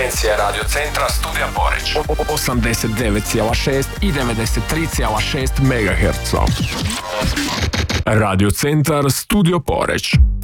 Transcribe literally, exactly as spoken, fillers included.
frekvencija Radio Centra Studija Poreć. osamdeset devet zarez šest i devedeset tri zarez šest megaherca. Radio Centar Studio Poreć.